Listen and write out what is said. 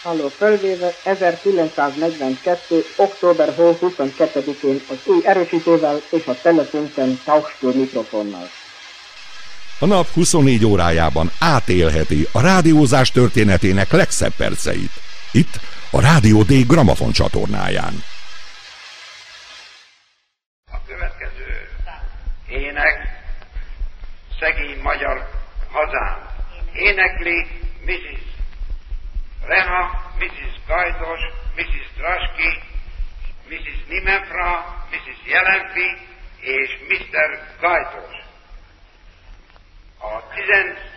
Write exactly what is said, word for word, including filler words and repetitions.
Halló fölvéve ezerkilencszáznegyvenkettő. október huszonkettedikén az új erősítővel és a telefonten Tauschstür mikrofonnal. A nap huszonnégy órájában átélheti a rádiózás történetének legszebb perceit. Itt a Rádió D Gramafon csatornáján. A következő ének Szegény magyar hazám. Énekli missziz Reha, missziz Gajdos, missziz Traski, missziz Nimenfra, missziz Jelenfi és miszter Gajdos. A tizenkilencedik